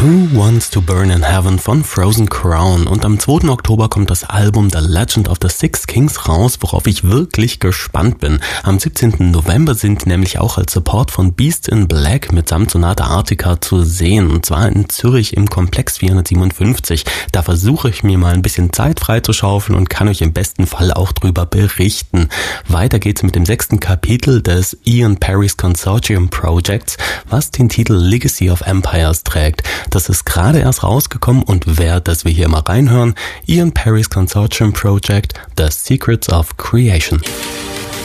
Who Wants to Burn in Heaven von Frozen Crown, und am 2. Oktober kommt das Album The Legend of the Six Kings raus, worauf ich wirklich gespannt bin. Am 17. November sind nämlich auch als Support von Beast in Black mitsamt Sonata Arctica zu sehen, und zwar in Zürich im Komplex 457. Da versuche ich mir mal ein bisschen Zeit freizuschaufeln und kann euch im besten Fall auch drüber berichten. Weiter geht's mit dem 6. Kapitel des Ian Paris Consortium Projects, was den Titel Legacy of Empires trägt. Das ist gerade erst rausgekommen und wert, dass wir hier mal reinhören. Ian Paris Consortium Project, The Secrets of Creation.